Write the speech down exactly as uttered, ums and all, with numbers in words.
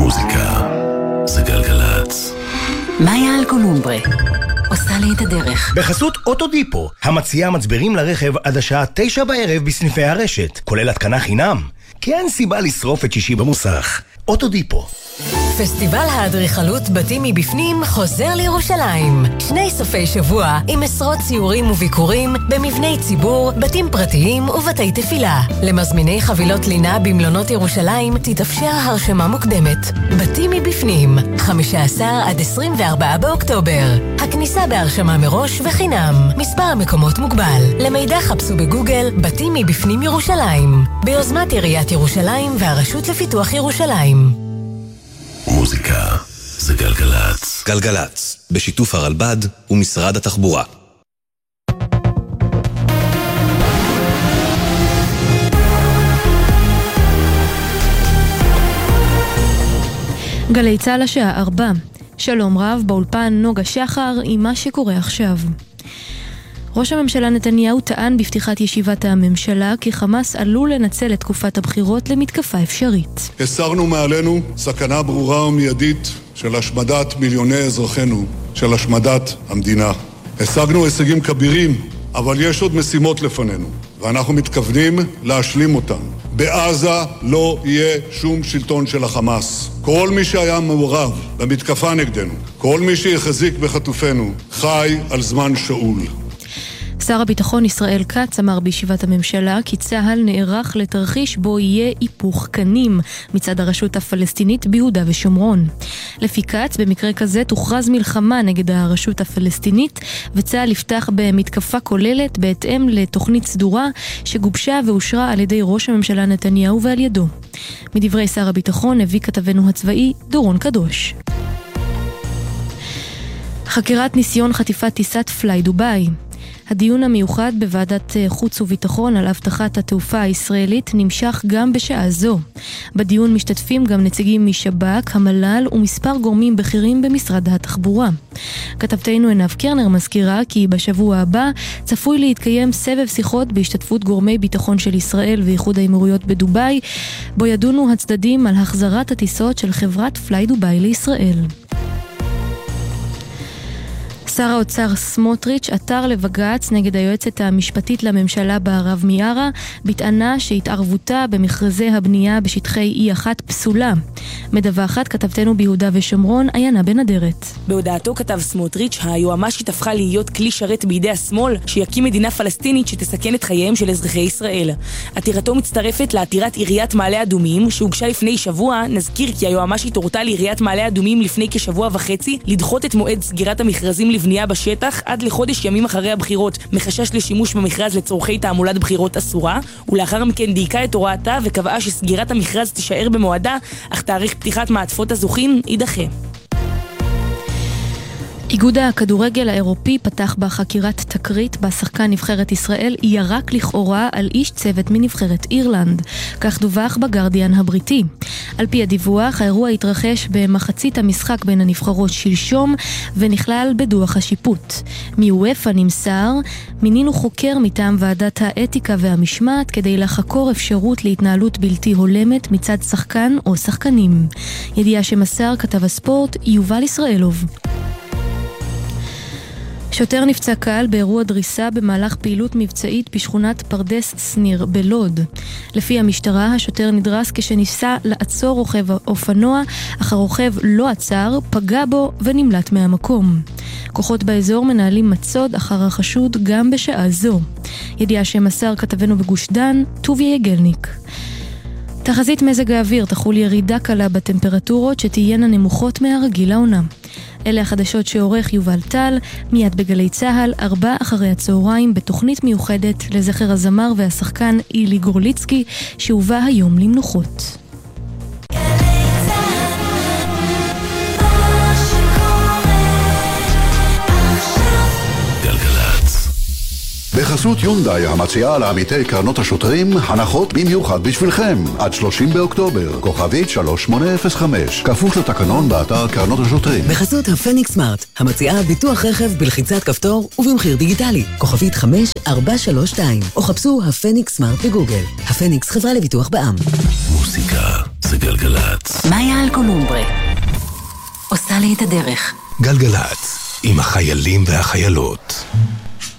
מוזיקה זה גלגלץ. מאיה אלקולומברה עושה לי את הדרך. בחסות אוטודיפו, המציעה מצברים לרכב עד השעה תשע בערב בסניפי הרשת, כולל התקנה חינם. כי אין סיבה לשרוף את שישי במוסך. אוטודיפו. פסטיבל האדריכלות בתים מבפנים חוזר לירושלים. שני סופי שבוע עם עשרות ציורים וביקורים במבני ציבור, בתים פרטיים ובתי תפילה. למזמיני חבילות לינה במלונות ירושלים תתאפשר הרשמה מוקדמת. בתים מבפנים, חמישה עשר עד עשרים וארבעה באוקטובר. הכניסה בהרשמה מראש וחינם. מספר המקומות מוגבל. למידע חפשו בגוגל בתים מבפנים ירושלים. ביוזמת עיריית ירושלים והרשות לפיתוח ירושלים. מוזיקה זה גלגלץ. גלגלץ, בשיתוף הרלב"ד ומשרד התחבורה. גלי צהל השעה ארבע. שלום רב, באולפן נוגה שחר עם מה שקורה עכשיו. ראש הממשלה נתניהו טען בפתיחת ישיבת הממשלה כי חמאס עלול לנצל את תקופת הבחירות למתקפה אפשרית. הסרנו מעלינו סכנה ברורה ומיידית של השמדת מיליוני אזרחינו, של השמדת המדינה. השגנו הישגים כבירים, אבל יש עוד משימות לפנינו, ואנחנו מתכוונים להשלים אותן. בעזה לא יהיה שום שלטון של החמאס. כל מי שהיה מעורב במתקפה נגדנו, כל מי שיחזיק בחטופינו, חי על זמן שאול. שר הביטחון ישראל כץ אמר בישיבת הממשלה כי צה"ל נערך לתרחיש בו יהיה היפוך קנים מצד הרשות הפלסטינית ביהודה ושומרון. לפי כץ, במקרה כזה תוכרז מלחמה נגד הרשות הפלסטינית וצה"ל יפתח במתקפה כוללת בהתאם לתוכנית סדורה שגובשה ואושרה על ידי ראש הממשלה נתניהו ועל ידו. מדברי שר הביטחון הביא כתבנו הצבאי דורון קדוש. חקירת ניסיון חטיפת טיסת פליי דוביי. הדיון המיוחד בוועדת חוץ וביטחון על הבטחת התעופה הישראלית נמשך גם בשעה זו. בדיון משתתפים גם נציגים משב"כ, המל"ל ומספר גורמים בכירים במשרד התחבורה. כתבתנו עינב קרנר מזכירה כי בשבוע הבא צפוי להתקיים סבב שיחות בהשתתפות גורמי ביטחון של ישראל ואיחוד האמירויות בדוביי, בו ידונו הצדדים על החזרת הטיסות של חברת פליי דוביי לישראל. שר האוצר סמוטריץ' עתר לבג"ץ נגד היועצת המשפטית לממשלה בערב מיארה, בטענה שהתערבותה במכרזי הבנייה בשטחי E אחת פסולה. מדווחת כתבתנו ביהודה ושומרון, עיינה בן אדרת. בהודעתו כתב סמוטריץ', היועמ"שית הפכה להיות כלי שרת בידי השמאל שיקים מדינה פלסטינית שתסכן את חייהם של אזרחי ישראל. עתירתו מצטרפת לעתירת עיריית מעלה אדומים שהוגשה לפני שבוע. נזכיר כי היועמ"שית הורתה לעיריית מעלה אדומים לפני כשבוע וחצי לדחות את מועד סגירת המכרזים בנייה בשטח עד לחודש ימים אחרי הבחירות מחשש לשימוש במכרז לצורכי תעמולת בחירות אסורה, ולאחר מכן דייקה את הוראתה וקבעה שסגירת המכרז תישאר במועדה, אך תאריך פתיחת מעטפות הזוכים יידחה. איגוד הכדורגל האירופי פתח בחקירת תקרית בשחקן נבחרת ישראל ירק לכאורה על איש צוות מנבחרת אירלנד. כך דווח בגרדיאן הבריטי. על פי הדיווח, האירוע התרחש במחצית המשחק בין הנבחרות שלשום ונכלל בדוח השיפוט. מיואפה נמסר, מינינו חוקר מטעם ועדת האתיקה והמשמעת כדי לחקור אפשרות להתנהלות בלתי הולמת מצד שחקן או שחקנים. ידיעה שמסר כתב הספורט יובל ישראלוב. שוטר נפצע קל באירוע דריסה במהלך פעילות מבצעית בשכונת פרדס סניר בלוד. לפי המשטרה, השוטר נדרס כשניסה לעצור רוכב אופנוע, אך הרוכב לא עצר, פגע בו ונמלט מהמקום. כוחות באזור מנהלים מצוד אחר החשוד גם בשעה זו. ידיעה שמסר כתבנו בגוש דן, טוביה יגלניק. תחזית מזג האוויר תחול ירידה קלה בטמפרטורות שתהיינה נמוכות מהרגיל העונה. אלה החדשות שעורך יובל טל, מיד בגלי צהל, ארבע אחרי הצהריים, בתוכנית מיוחדת לזכר הזמר והשחקן אילי גורליצקי, שהובא היום למנוחות. בחסות יונדאי המציעה לעמיתי קרנות השוטרים הנחות במיוחד בשבילכם עד שלושים באוקטובר, כוכבית שלוש שמונה אפס חמש, כפוף לתקנון באתר קרנות השוטרים. בחסות הפניקס סמארט המציעה ביטוח רכב בלחיצת כפתור ובמחיר דיגיטלי, כוכבית חמש ארבע שלוש שתיים, או חפשו הפניקס סמארט בגוגל. הפניקס חברה לביטוח בע"מ. מוזיקה זה גלגלץ. מאיה אלקולומברה לי את הדרך. גלגלת, עם החיילים והחיילות.